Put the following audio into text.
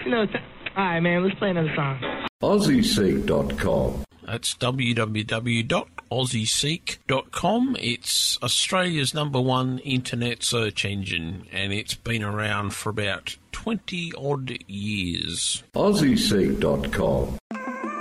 Alright, man, let's play another song. AussieSeek.com. That's www.aussieseek.com. It's Australia's #1 internet search engine, and it's been around for about 20-odd years. AussieSeek.com.